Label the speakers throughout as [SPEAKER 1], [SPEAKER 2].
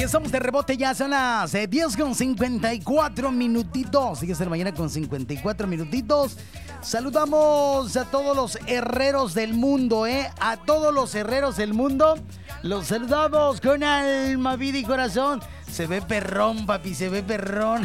[SPEAKER 1] Estamos de rebote, ya son las 10 con 54 minutitos. 10 de la mañana con 54 minutitos. Saludamos a todos los herreros del mundo, a todos los herreros del mundo. Los saludamos con alma, vida y corazón. Se ve perrón, papi, se ve perrón.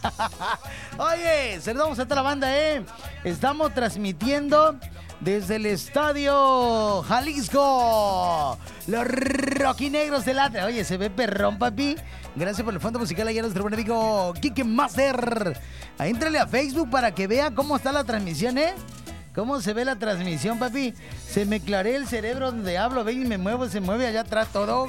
[SPEAKER 1] Oye, saludamos a toda la banda, Estamos transmitiendo desde el Estadio Jalisco. Los rojinegros del Atlas. Oye, se ve perrón, papi. Gracias por el fondo musical allá a nuestro buen amigo Kike Master. Ahí entrale a Facebook para que vea cómo está la transmisión, ¿Cómo se ve la transmisión, papi? Se me clarea el cerebro donde hablo, ve y me muevo, se mueve allá atrás todo.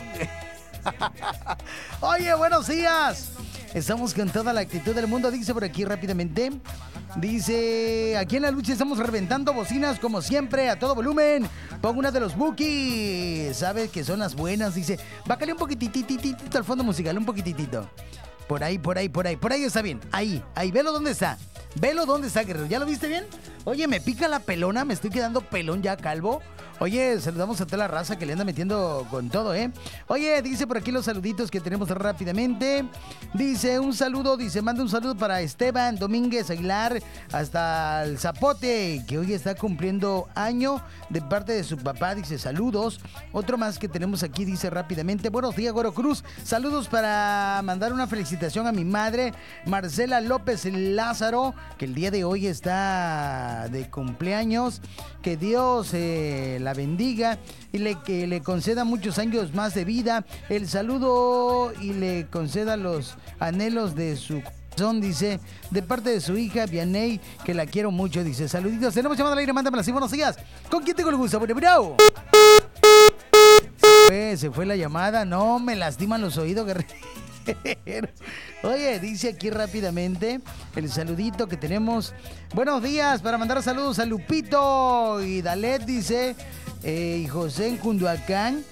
[SPEAKER 1] Oye, buenos días. Estamos con toda la actitud del mundo, dice por aquí rápidamente. Dice, aquí en la lucha estamos reventando bocinas como siempre, a todo volumen. Pongo una de los Bookies. Sabes que son las buenas, dice. Bájale un poquititito al fondo musical, un poquititito. Por ahí está bien. Ahí, velo dónde está. Velo dónde está, guerrero. ¿Ya lo viste bien? Oye, me pica la pelona, me estoy quedando pelón ya, calvo. Oye, saludamos a toda la raza que le anda metiendo con todo, Oye, dice por aquí los saluditos que tenemos rápidamente. Dice, un saludo, manda un saludo para Esteban Domínguez Aguilar hasta el Zapote, que hoy está cumpliendo año de parte de su papá, dice, saludos. Otro más que tenemos aquí, dice rápidamente, buenos días, Goro Cruz. Saludos para mandar una felicitación a mi madre, Marcela López Lázaro, que el día de hoy está de cumpleaños. Que Dios la bendiga y que le conceda muchos años más de vida. El saludo y le conceda los anhelos de su corazón, dice, de parte de su hija Vianey, que la quiero mucho, dice. Saluditos, tenemos llamada al aire, mándamela así, buenos días. ¿Con quién tengo el gusto? Bravo. Se fue la llamada, no me lastiman los oídos, guerrero. Oye, dice aquí rápidamente el saludito que tenemos. Buenos días, para mandar saludos a Lupito y Dalet, dice, y José en Cunduacán.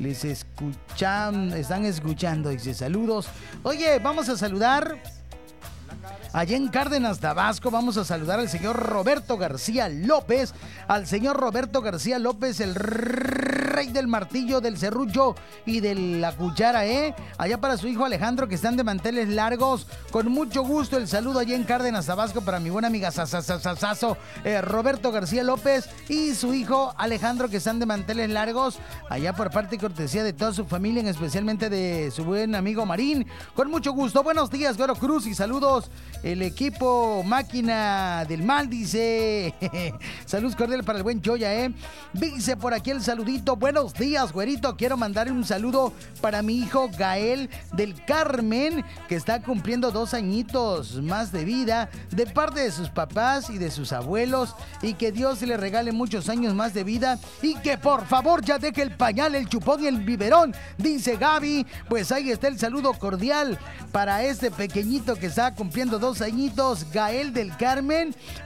[SPEAKER 1] Están escuchando, dice, saludos. Oye, vamos a saludar allá en Cárdenas, Tabasco. Vamos a saludar al señor Roberto García López. Al señor Roberto García López, el rey del martillo, del serrucho y de la cuchara, allá para su hijo Alejandro, que están de manteles largos. Con mucho gusto el saludo allá en Cárdenas, Tabasco, para mi buena amiga Sasasasaso, Roberto García López y su hijo Alejandro, que están de manteles largos, allá por parte y cortesía de toda su familia, especialmente de su buen amigo Marín. Con mucho gusto. Buenos días, Goro Cruz, y saludos el equipo Máquina del Mal, dice. Saludos cordiales para el buen Choya, Dice por aquí el saludito. Buenos días, güerito. Quiero mandar un saludo para mi hijo Gael del Carmen, que está cumpliendo 2 añitos más de vida, de parte de sus papás y de sus abuelos, y que Dios le regale muchos años más de vida, y que por favor ya deje el pañal, el chupón y el biberón, dice Gaby. Pues ahí está el saludo cordial para este pequeñito que está cumpliendo 2 añitos, Gael del Carmen.